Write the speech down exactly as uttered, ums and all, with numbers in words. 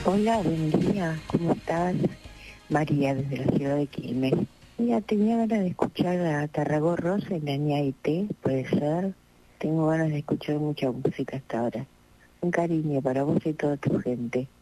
Hola, buen día, ¿cómo estás? María, desde la ciudad de Quilmes. Mira, tenía ganas de escuchar a Tarragó Rosa en la Ñaité, puede ser. Tengo ganas de escuchar mucha música hasta ahora. Un cariño para vos y toda tu gente.